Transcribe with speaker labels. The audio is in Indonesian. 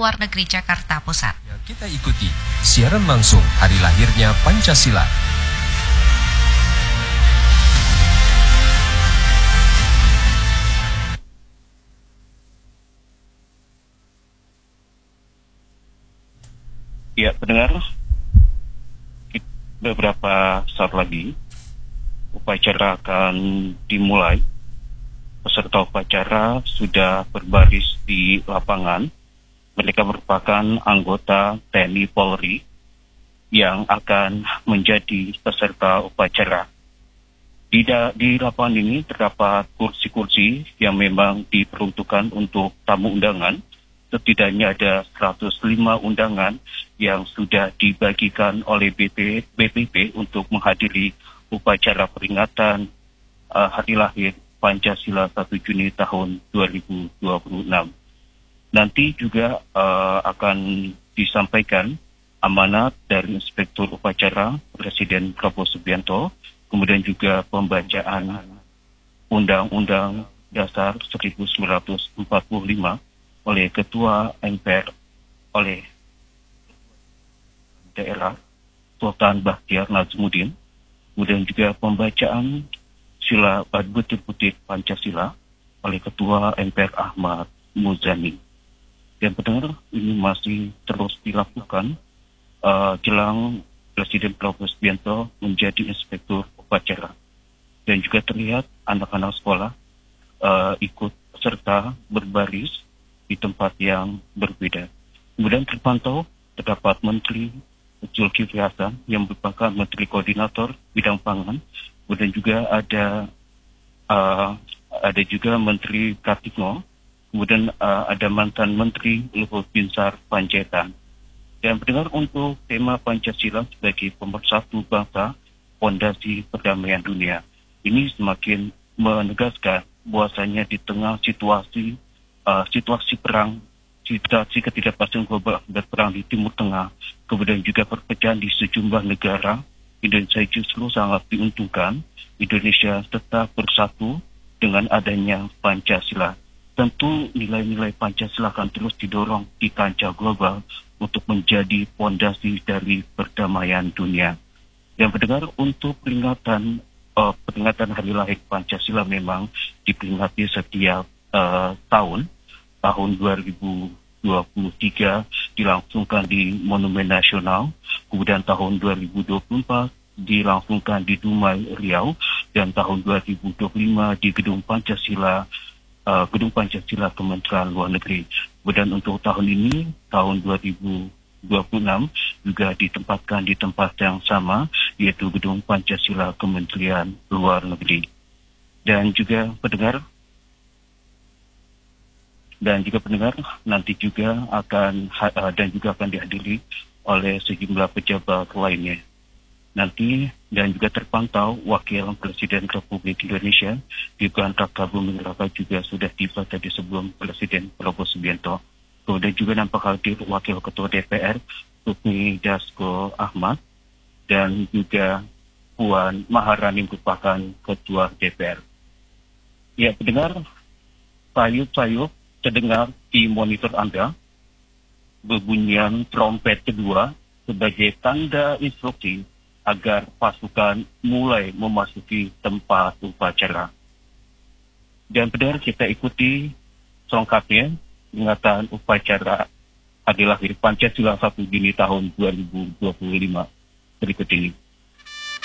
Speaker 1: Luar Negeri Jakarta Pusat.
Speaker 2: Ya, kita ikuti siaran langsung hari lahirnya Pancasila.
Speaker 3: Ya, pendengar, beberapa saat lagi upacara akan dimulai. Peserta upacara sudah berbaris di lapangan. Mereka merupakan anggota TNI Polri yang akan menjadi peserta upacara. Di lapangan ini terdapat kursi-kursi yang memang diperuntukkan untuk tamu undangan. Setidaknya ada 105 undangan yang sudah dibagikan oleh BPP untuk menghadiri upacara peringatan hari lahir Pancasila 1 Juni tahun 2026. Nanti juga akan disampaikan amanat dari Inspektur Upacara Presiden Prabowo Subianto, kemudian juga pembacaan Undang-Undang Dasar 1945 oleh Ketua MPR oleh daerah Sultan Bakhtiar Nazmuddin, kemudian juga pembacaan sila butir-butir Pancasila oleh Ketua MPR Ahmad Muzani. Dan pendengar, ini masih terus dilakukan jelang Presiden Prabowo Subianto menjadi Inspektur Upacara. Dan juga terlihat anak-anak sekolah ikut serta berbaris di tempat yang berbeda. Kemudian terpantau terdapat Menteri Zulkifli Hasan yang merupakan Menteri Koordinator Bidang Pangan. Kemudian juga ada juga Menteri Pratikno, kemudian ada mantan Menteri Luhut Binsar Panjaitan. Dan pendengar, untuk tema Pancasila sebagai pemersatu bangsa, fondasi perdamaian dunia, ini semakin menegaskan bahwasanya di tengah situasi perang, situasi ketidakpastian global akibat perang di Timur Tengah, kemudian juga perpecahan di sejumlah negara, Indonesia justru sangat diuntungkan. Indonesia tetap bersatu dengan adanya Pancasila. Tentu nilai-nilai Pancasila akan terus didorong di kancah global untuk menjadi fondasi dari perdamaian dunia. Dan pendengar, untuk peringatan hari lahir Pancasila memang diperingati setiap tahun 2023 dilangsungkan di Monumen Nasional, kemudian tahun 2024 dilangsungkan di Dumai, Riau, dan tahun 2025 di Gedung Pancasila Kementerian Luar Negeri. Kemudian untuk tahun ini, tahun 2026 juga ditempatkan di tempat yang sama, yaitu Gedung Pancasila Kementerian Luar Negeri. Dan juga pendengar, nanti juga akan dihadiri oleh sejumlah pejabat lainnya. Nanti dan juga terpantau Wakil Presiden Republik Indonesia Gibran Raka Buming Raka juga sudah tiba tadi sebelum Presiden Prabowo Subianto. Kemudian juga nampak hadir Wakil Ketua DPR Sufmi Dasko Ahmad dan juga Puan Maharani merupakan Ketua DPR. Ya, pendengar, sayup-sayup terdengar di monitor Anda berbunyian trompet kedua sebagai tanda instruksi agar pasukan mulai memasuki tempat upacara. Dan pendengar, kita ikuti selengkapnya peringatan upacara hari lahir Pancasila 1 Juni tahun 2025 berikut ini.